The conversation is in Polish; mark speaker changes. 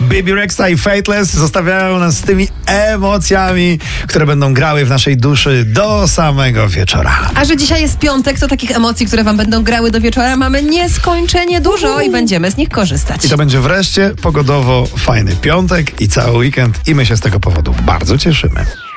Speaker 1: Bibi Rexha i Fateless zostawiają nas z tymi emocjami, które będą grały w naszej duszy do samego wieczora.
Speaker 2: A że dzisiaj jest piątek, to takich emocji, które wam będą grały do wieczora, mamy nieskończenie dużo i będziemy z nich korzystać.
Speaker 1: I to będzie wreszcie pogodowo fajny piątek i cały weekend i my się z tego powodu bardzo cieszymy.